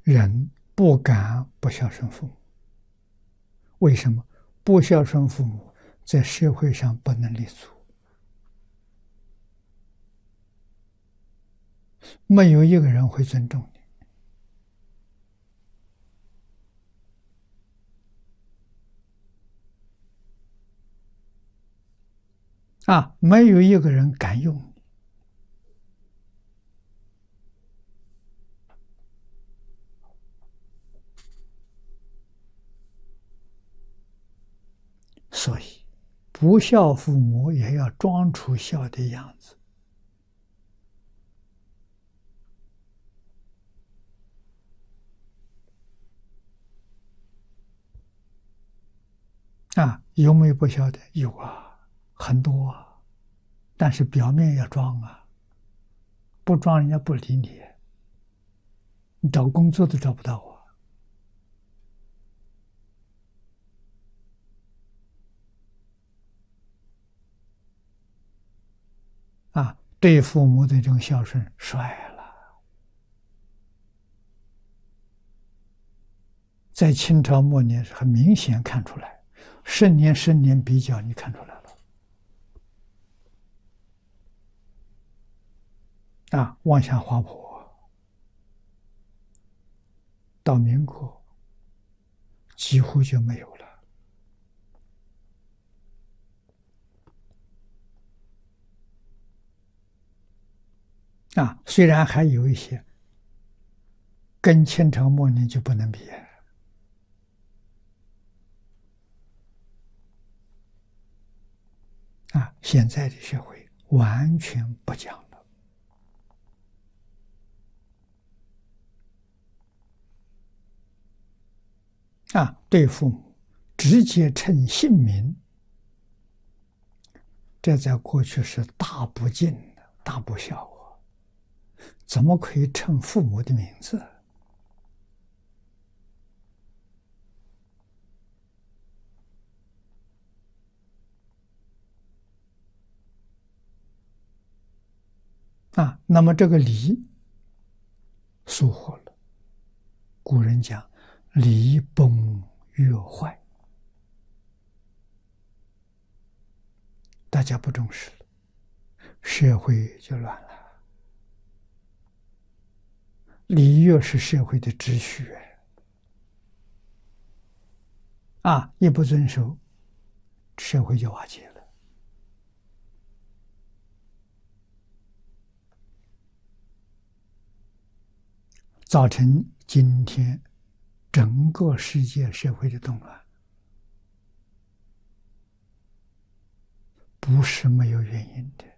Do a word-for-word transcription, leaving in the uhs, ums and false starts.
人不敢不孝顺父母。为什么？不孝顺父母，在社会上不能立足，没有一个人会尊重你。啊，没有一个人敢用你。所以，不孝父母也要装出孝的样子。啊，有没有不孝的？有啊，很多啊。但是表面要装啊，不装人家不理你，你找工作都找不到啊！啊，对父母的这种孝顺衰了。在清朝末年很明显看出来，十年十年比较，你看出来了。啊，望下滑坡，到民国几乎就没有了。啊，虽然还有一些跟清朝末年就不能比。啊，现在的社会完全不讲了。啊，对父母直接称姓名，这在过去是大不敬的，大不孝啊！怎么可以称父母的名字？啊，那么这个礼疏忽了。古人讲“礼崩乐坏”，大家不重视了，社会就乱了。礼乐是社会的秩序啊，一不遵守，社会就瓦解了。造成今天整个世界社会的动乱，不是没有原因的。